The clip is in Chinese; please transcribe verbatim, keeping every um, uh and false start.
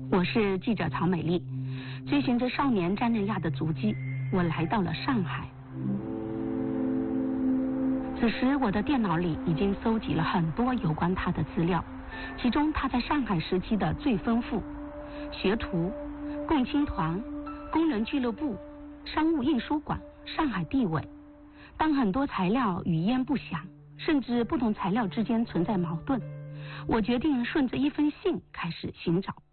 我是记者曹美丽，追寻着少年詹仁亚的足迹，我来到了上海。此时我的电脑里已经搜集了很多有关他的资料，其中他在上海时期的最丰富：学徒、共青团、工人俱乐部、商务印书馆、上海地委。当很多材料语焉不详，甚至不同材料之间存在矛盾，我决定顺着一封信开始寻找。